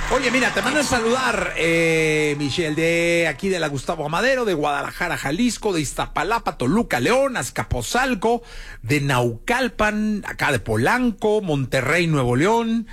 Oye, mira, te mando a saludar, Michelle, de aquí de la Gustavo Amadero, de Guadalajara, Jalisco, de Iztapalapa, Toluca, León, Azcapotzalco, de Naucalpan, acá de Polanco, Monterrey, Nuevo León,